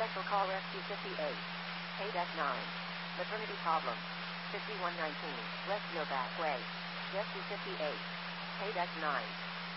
Special call Rescue 58. Paydeck 9. Maternity problem. 5119. West Yoback Way. Rescue 58. Paydeck 9.